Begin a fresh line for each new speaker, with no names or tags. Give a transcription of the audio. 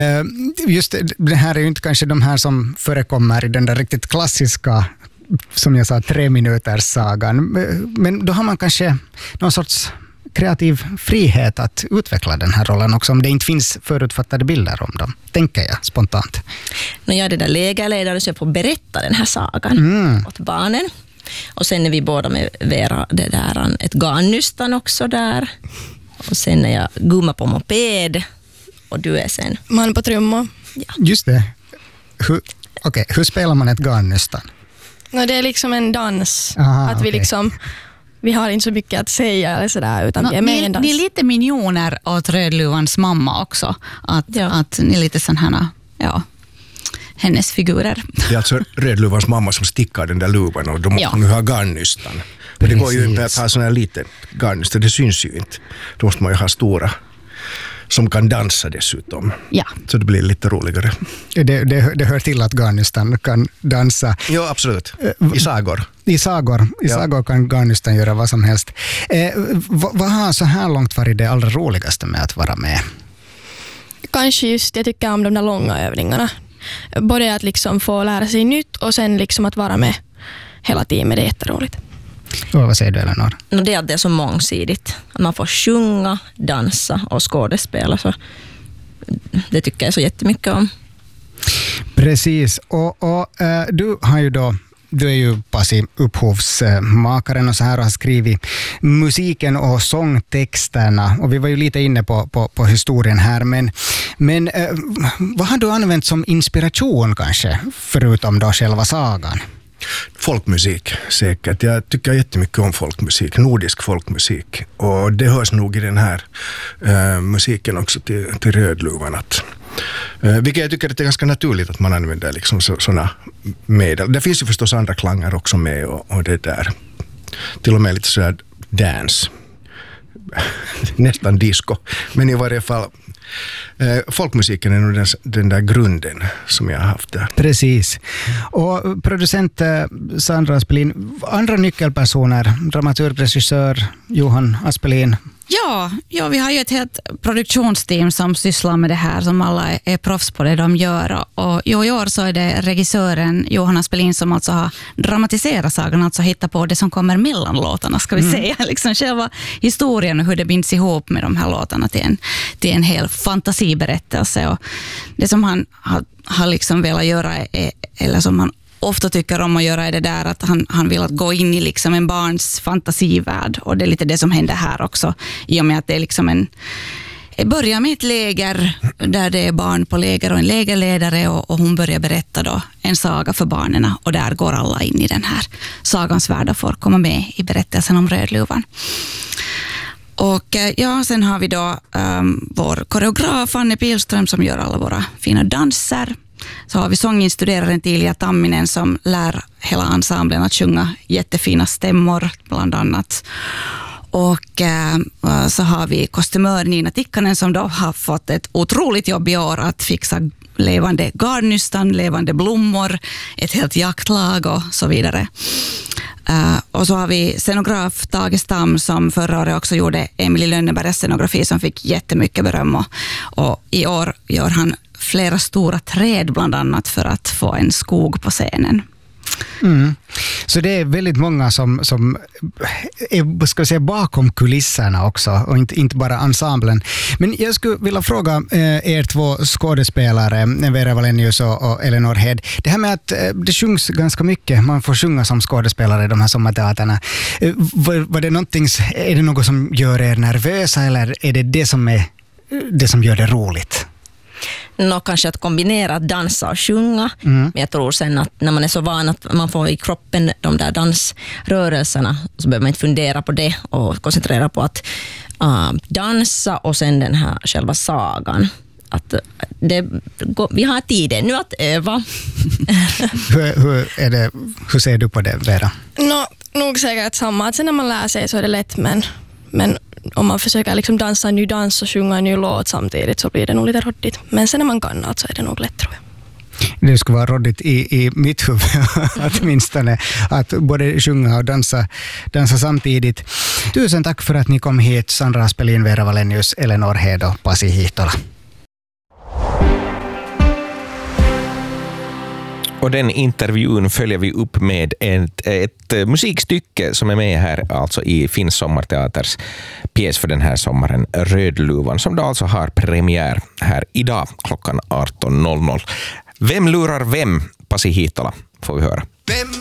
Just det här är ju inte kanske de här som förekommer i den där riktigt klassiska, som jag sa, 3 minuters sagan. Men då har man kanske någon sorts kreativ frihet att utveckla den här rollen också, om det inte finns förutfattade bilder om dem, tänker jag spontant.
När jag är det där lägerledare så jag får berätta den här sagan åt barnen. Och sen är vi båda med Vera det där, ett garnnystan också där. Och sen är jag gumma på moped och du är sen
man på trummor.
Ja. Just det. Hur spelar man ett garnnystan?
Det är liksom en dans.
Aha,
att vi liksom, vi har inte så mycket att säga eller sådär, utan vi är med i en dans.
Ni är lite minioner åt Rödluvans mamma också. Att ni är lite sån här, hennes figurer.
Det är alltså Rödluvans mamma som stickar den där luvan och då måste hon ha garnnystan. Och det går ju inte att ha sån här liten garnnystan, det syns ju inte. Då måste man ju ha stora som kan dansa dessutom.
Ja.
Så det blir lite roligare.
Det hör till att garnnystan kan dansa.
Ja, absolut. I sagor.
I sagor kan garnnystan göra vad som helst. Vad har så här långt varit det allra roligaste med att vara med?
Kanske just, jag tycker om de där långa övningarna. Både att liksom få lära sig nytt och sen liksom att vara med hela teamet, det är jätteroligt.
Vad säger du, Eleanor?
Det är att det är så mångsidigt. Att man får sjunga, dansa och skådespela. Så det tycker jag så jättemycket om.
Precis. Och du är ju Pasi upphovsmakaren och så här och har skrivit musiken och sångtexterna. Och vi var ju lite inne på historien här. Men vad har du använt som inspiration kanske, förutom då själva sagan?
Folkmusik säkert. Jag tycker jättemycket om folkmusik, nordisk folkmusik. Och det hörs nog i den här musiken också till Rödluvan. Vilket jag tycker att det är ganska naturligt att man använder liksom sådana medel. Det finns ju förstås andra klanger också med och det där. Till och med lite sådär dance. Nästan disco. Men i varje fall folkmusiken är nog den där grunden som jag har haft där.
Precis. Och producent Sandra Aspelin, andra nyckelpersoner, dramaturg, regissör Johan Aspelin.
Ja, vi har ju ett helt produktionsteam som sysslar med det här, som alla är proffs på det de gör. Och i år så är det regissören Johan Aspelin som alltså har dramatiserat sagan, alltså hittat på det som kommer mellan låtarna, ska vi säga. Liksom själva historien och hur det binds ihop med de här låtarna till en hel fantasiberättelse. Och det som han har liksom velat göra eller som han ofta tycker om att göra är det där att han vill att gå in i liksom en barns fantasivärld, och det är lite det som händer här också, i och med att det är liksom börjar med ett läger där det är barn på läger och en lägerledare, och hon börjar berätta då en saga för barnen, och där går alla in i den här sagans värld och får komma med i berättelsen om Rödluvan. Och sen har vi då vår koreograf Anne Pilström som gör alla våra fina danser. Så har vi sånginstuderaren Tilja Tamminen som lär hela ensemblen att sjunga jättefina stämmor bland annat. Och så har vi kostymör Nina Tikkanen som då har fått ett otroligt jobb i år att fixa levande garnnystan, levande blommor, ett helt jaktlag och så vidare. Och så har vi scenograf Tage Stam som förra året också gjorde Emily Lönnebergs scenografi som fick jättemycket beröm, och i år gör han flera stora träd bland annat för att få en skog på scenen.
Så det är väldigt många som är, ska jag säga, bakom kulisserna också, och inte bara ensemblen. Men jag skulle vilja fråga er två skådespelare, Vera Wallenius och Eleanor Hed, det här med att det sjungs ganska mycket, man får sjunga som skådespelare i de här sommarteaterna. Är det något som gör er nervösa, eller är det som gör det roligt?
Kanske att kombinera att dansa och sjunga. Men jag tror sen att när man är så van att man får i kroppen de där dansrörelserna, så behöver man inte fundera på det och koncentrera på att dansa och sen den här själva sagan. Att vi har tid nu att öva.
Hur ser du på det, Vera?
Nog säkert samma. Att sen när man lär sig så är det lätt, men om man försöker liksom dansa en ny dans och sjunga en ny låt samtidigt så blir det nog lite råddigt. Men sen när man kan så är det nog lätt, tror jag.
Det skulle vara råddigt i mitt huvud åtminstone, att både sjunga och dansa samtidigt. Tusen tack för att ni kom hit, Sandra Aspelin, Vera Wallenius, Eleanor Hed och Pasi Hihtola.
Och den intervjun följer vi upp med ett musikstycke som är med här alltså i Finns sommarteaters pjäs för den här sommaren, Rödluvan, som då alltså har premiär här idag klockan 18.00. Vem lurar vem? Pasi Hiitola får vi höra.
Vem